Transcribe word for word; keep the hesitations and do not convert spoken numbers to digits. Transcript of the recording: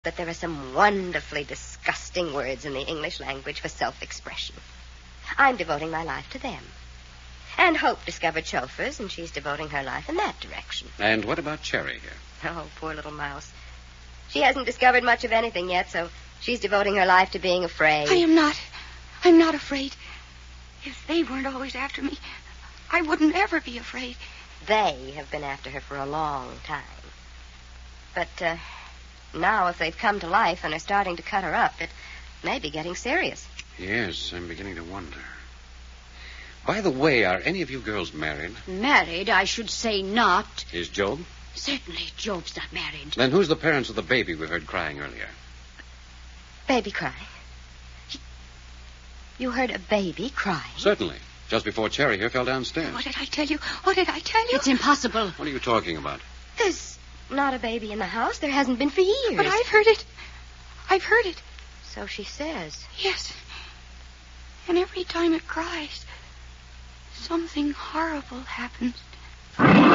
But there are some wonderfully disgusting words in the English language for self-expression. I'm devoting my life to them. And Hope discovered chauffeurs, and she's devoting her life in that direction. And what about Cherry here? Oh, poor little mouse. She hasn't discovered much of anything yet, so she's devoting her life to being afraid. I am not. I'm not afraid. If they weren't always after me, I wouldn't ever be afraid. They have been after her for a long time. But uh, now if they've come to life and are starting to cut her up, it may be getting serious. Yes, I'm beginning to wonder. By the way, are any of you girls married? Married, I should say not. Is Job? Certainly, Job's not married. Then who's the parents of the baby we heard crying earlier? Baby cry? You heard a baby crying? Certainly. Just before Cherry here fell downstairs. What did I tell you? What did I tell you? It's impossible. What are you talking about? There's not a baby in the house. There hasn't been for years. But I've heard it. I've heard it. So she says. Yes. And every time it cries, something horrible happens.